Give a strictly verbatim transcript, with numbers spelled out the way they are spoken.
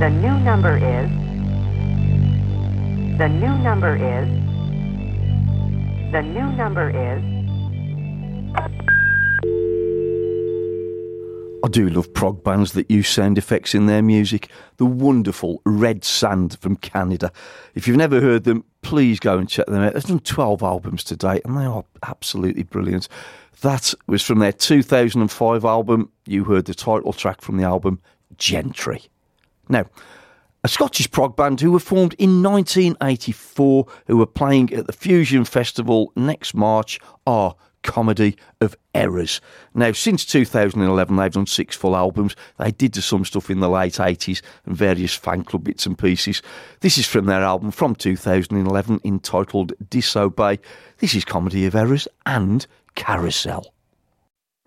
The new number is... The new number is... The new number is... I do love prog bands that use sound effects in their music. The wonderful Red Sand from Canada. If you've never heard them, please go and check them out. They've done twelve albums to date and they are absolutely brilliant. That was from their two thousand five album. You heard the title track from the album, Gentry. Now, a Scottish prog band who were formed in nineteen eighty-four, who were playing at the Fusion Festival next March, are Comedy of Errors. Now, since two thousand eleven, they've done six full albums. They did do some stuff in the late eighties and various fan club bits and pieces. This is from their album from two thousand eleven entitled Disobey. This is Comedy of Errors and Carousel.